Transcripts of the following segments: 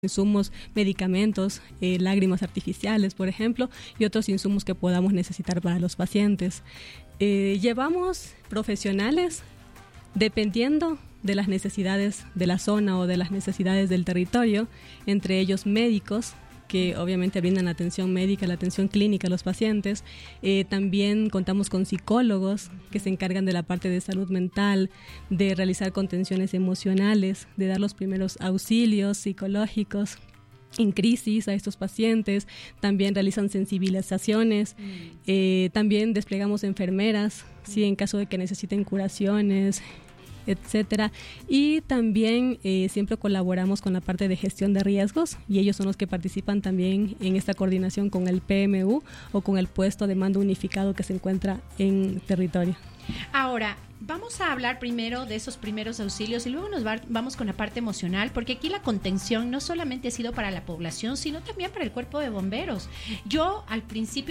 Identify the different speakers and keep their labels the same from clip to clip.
Speaker 1: insumos, medicamentos, lágrimas artificiales, por ejemplo, y otros insumos que podamos necesitar para los pacientes. Llevamos profesionales dependiendo de las necesidades de la zona o de las necesidades del territorio, entre ellos médicos, que obviamente brindan la atención médica, la atención clínica a los pacientes. También contamos con psicólogos que se encargan de la parte de salud mental, de realizar contenciones emocionales, de dar los primeros auxilios psicológicos en crisis a estos pacientes. También realizan sensibilizaciones. También desplegamos enfermeras, sí, en caso de que necesiten curaciones, etcétera. Y también siempre colaboramos con la parte de gestión de riesgos, y ellos son los que participan también en esta coordinación con el PMU o con el puesto de mando unificado que se encuentra en territorio.
Speaker 2: Ahora, vamos a hablar primero de esos primeros auxilios y luego vamos con la parte emocional, porque aquí la contención no solamente ha sido para la población, sino también para el cuerpo de bomberos. Yo al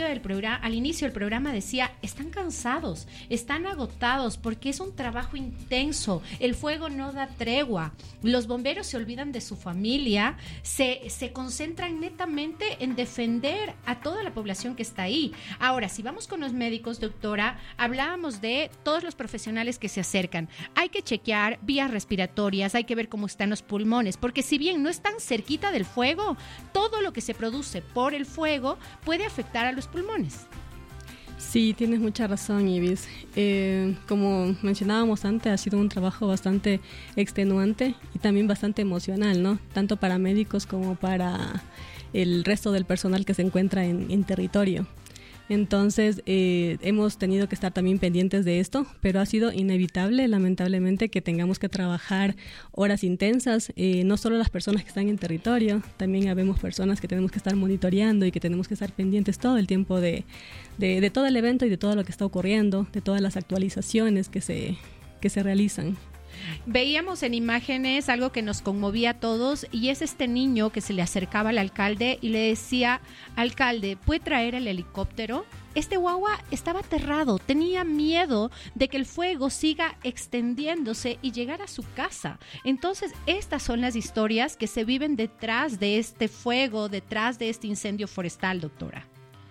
Speaker 2: inicio del programa decía, están cansados, están agotados, porque es un trabajo intenso, el fuego no da tregua, los bomberos se olvidan de su familia, se concentran netamente en defender a toda la población que está ahí. Ahora, si vamos con los médicos, doctora, hablábamos de todos los profesionales que se acercan. Hay que chequear vías respiratorias, hay que ver cómo están los pulmones, porque si bien no están cerquita del fuego, todo lo que se produce por el fuego puede afectar a los pulmones.
Speaker 1: Sí, tienes mucha razón, Ibis. Como mencionábamos antes, ha sido un trabajo bastante extenuante y también bastante emocional, ¿no? Tanto para médicos como para el resto del personal que se encuentra en territorio. Entonces, hemos tenido que estar también pendientes de esto, pero ha sido inevitable, lamentablemente, que tengamos que trabajar horas intensas. No solo las personas que están en territorio, también habemos personas que tenemos que estar monitoreando y que tenemos que estar pendientes todo el tiempo de todo el evento y de todo lo que está ocurriendo, de todas las actualizaciones que se realizan.
Speaker 2: Veíamos en imágenes algo que nos conmovía a todos, y es este niño que se le acercaba al alcalde y le decía: alcalde, ¿puede traer el helicóptero? Este guagua estaba aterrado, tenía miedo de que el fuego siga extendiéndose y llegar a su casa. Entonces, estas son las historias que se viven detrás de este fuego, detrás de este incendio forestal, doctora.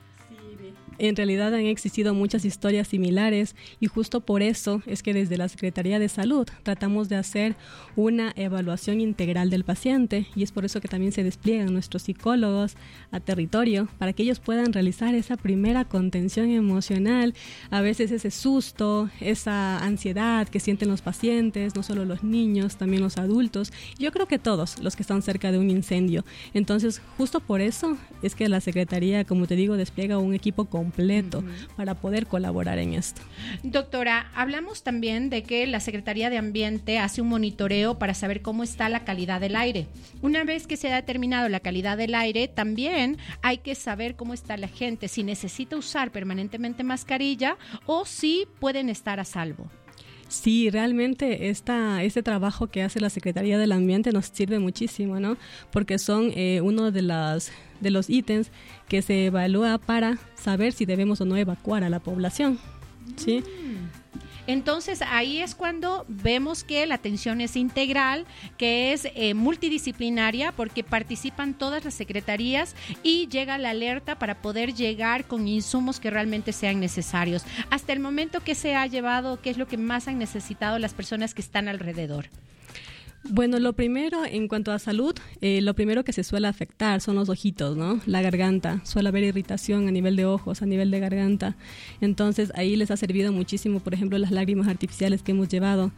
Speaker 1: En realidad han existido muchas historias similares, y justo por eso es que desde la Secretaría de Salud tratamos de hacer una evaluación integral del paciente, y es por eso que también se despliegan nuestros psicólogos a territorio para que ellos puedan realizar esa primera contención emocional, a veces ese susto, esa ansiedad que sienten los pacientes, no solo los niños, también los adultos, yo creo que todos los que están cerca de un incendio. Entonces, justo por eso es que la Secretaría, como te digo, despliega un equipo completo para poder colaborar en esto.
Speaker 2: Doctora, hablamos también de que la Secretaría de Ambiente hace un monitoreo para saber cómo está la calidad del aire. Una vez que se ha determinado la calidad del aire, también hay que saber cómo está la gente, si necesita usar permanentemente mascarilla o si pueden estar a salvo.
Speaker 1: Sí, realmente este trabajo que hace la Secretaría del Ambiente nos sirve muchísimo, ¿no? Porque son uno de los ítems que se evalúa para saber si debemos o no evacuar a la población, ¿sí?
Speaker 2: Entonces, ahí es cuando vemos que la atención es integral, que es multidisciplinaria, porque participan todas las secretarías y llega la alerta para poder llegar con insumos que realmente sean necesarios. Hasta el momento, ¿qué se ha llevado? ¿Qué es lo que más han necesitado las personas que están alrededor?
Speaker 1: Bueno, lo primero, en cuanto a salud, lo primero que se suele afectar son los ojitos, ¿no? La garganta. Suele haber irritación a nivel de ojos, a nivel de garganta. Entonces, ahí les ha servido muchísimo, por ejemplo, las lágrimas artificiales que hemos llevado.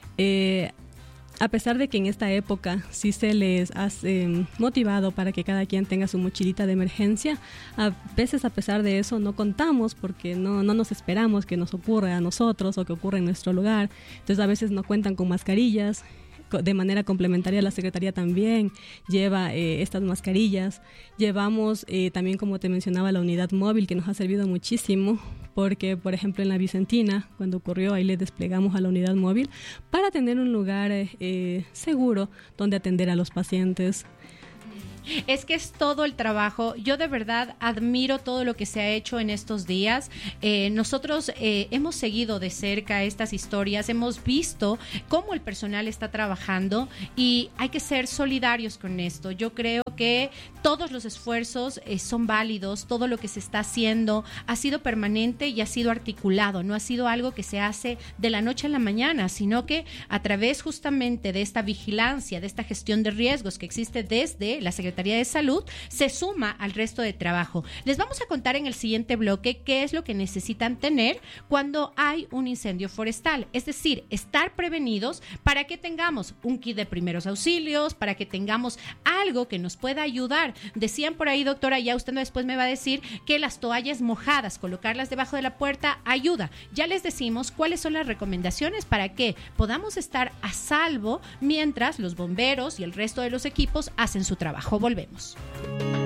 Speaker 1: A pesar de que en esta época sí se les ha motivado para que cada quien tenga su mochilita de emergencia, a veces a pesar de eso no contamos, porque no nos esperamos que nos ocurra a nosotros o que ocurra en nuestro lugar. Entonces, a veces no cuentan con mascarillas. De manera complementaria, la Secretaría también lleva estas mascarillas. Llevamos también, como te mencionaba, la unidad móvil, que nos ha servido muchísimo, porque, por ejemplo, en la Vicentina, cuando ocurrió, ahí le desplegamos a la unidad móvil para tener un lugar seguro donde atender a los pacientes.
Speaker 2: Es que es todo el trabajo. Yo de verdad admiro todo lo que se ha hecho en estos días. Nosotros hemos seguido de cerca estas historias, hemos visto cómo el personal está trabajando y hay que ser solidarios con esto. Yo creo que todos los esfuerzos son válidos, todo lo que se está haciendo ha sido permanente y ha sido articulado, no ha sido algo que se hace de la noche a la mañana, sino que a través justamente de esta vigilancia, de esta gestión de riesgos que existe desde la Secretaría de Salud, se suma al resto de trabajo. Les vamos a contar en el siguiente bloque qué es lo que necesitan tener cuando hay un incendio forestal, es decir, estar prevenidos para que tengamos un kit de primeros auxilios, para que tengamos algo que nos pueda ayudar. Decían por ahí, doctora, ya usted después me va a decir que las toallas mojadas, colocarlas debajo de la puerta ayuda. Ya les decimos cuáles son las recomendaciones para que podamos estar a salvo mientras los bomberos y el resto de los equipos hacen su trabajo. Volvemos.